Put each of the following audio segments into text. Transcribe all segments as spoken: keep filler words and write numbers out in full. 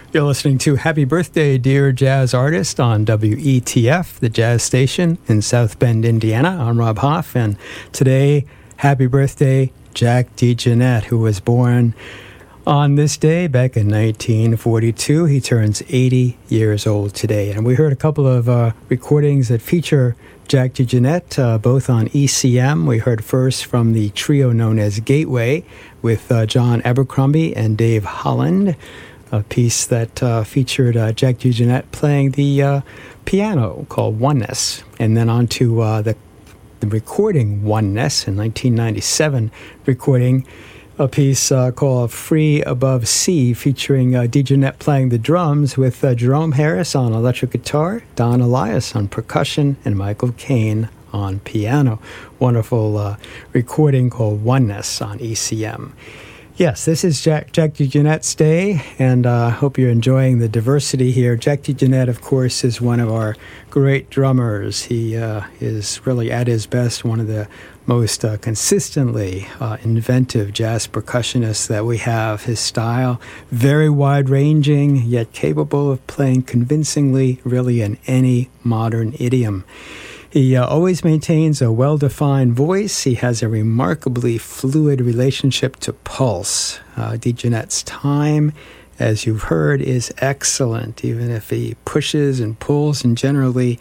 You're listening to Happy Birthday, Dear Jazz Artist on W E T F, the jazz station in South Bend, Indiana. I'm Rob Hoff, and today, happy birthday, Jack DeJohnette, who was born on this day back in nineteen forty-two. He turns eighty years old today. And we heard a couple of uh, recordings that feature Jack DeJohnette, uh, both on E C M. We heard first from the trio known as Gateway with uh, John Abercrombie and Dave Holland, a piece that uh, featured uh, Jack DeJohnette playing the uh, piano called Oneness. And then on to uh, the, the recording Oneness in nineteen ninety-seven, recording a piece uh, called Free Above Sea, featuring uh, DeJohnette playing the drums with uh, Jerome Harris on electric guitar, Don Elias on percussion, and Michael Caine on piano. Wonderful uh, recording called Oneness on E C M. Yes, this is Jack, Jack DeJohnette's day, and I uh, hope you're enjoying the diversity here. Jack DeJohnette, of course, is one of our great drummers. He uh, is really at his best one of the most uh, consistently uh, inventive jazz percussionists that we have. His style, very wide-ranging, yet capable of playing convincingly, really, in any modern idiom. He uh, always maintains a well-defined voice. He has a remarkably fluid relationship to pulse. Uh, DeJohnette's time, as you've heard, is excellent, even if he pushes and pulls and generally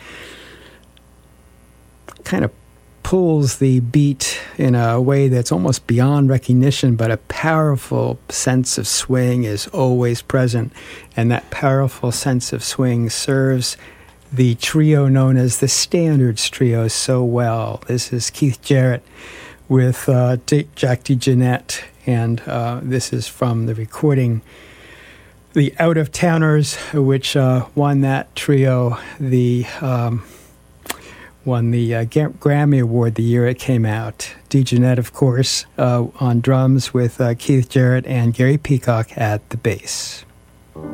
kind of pulls the beat in a way that's almost beyond recognition, but a powerful sense of swing is always present, and that powerful sense of swing serves the trio known as the Standards Trio so well. This is Keith Jarrett with uh, D- Jack DeJohnette, and uh, this is from the recording The Out of Towners, which uh, won that trio the um, won the uh, G- Grammy Award the year it came out. DeJohnette, of course, uh, on drums with uh, Keith Jarrett and Gary Peacock at the bass.